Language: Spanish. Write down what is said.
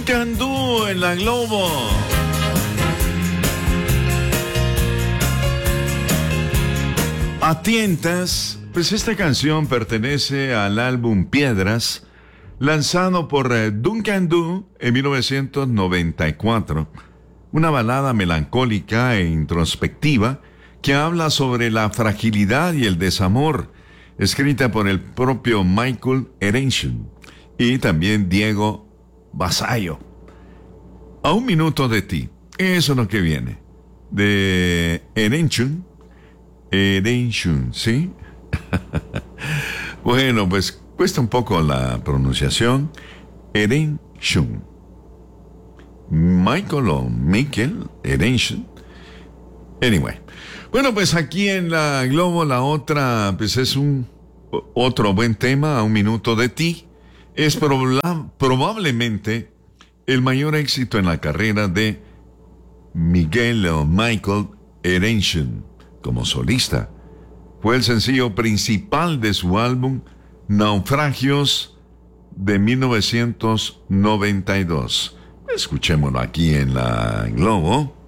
Candú en la Globo. A tientas, pues esta canción pertenece al álbum Piedras, lanzado por Duncan Du en 1994. Una balada melancólica e introspectiva que habla sobre la fragilidad y el desamor, escrita por el propio Michael Erenchun y también Diego Vasallo. A un minuto de ti. Eso es lo que viene. De Erenchun, ¿sí? Bueno, pues cuesta un poco la pronunciación. Erenchun. Michael Erenchun. Anyway. Bueno, pues aquí en la Globo, la otra, pues es otro buen tema, A un minuto de ti. Es probablemente el mayor éxito en la carrera de Miguel o Michael Erenchun como solista. Fue el sencillo principal de su álbum Naufragios de 1992. Escuchémoslo aquí en la Globo.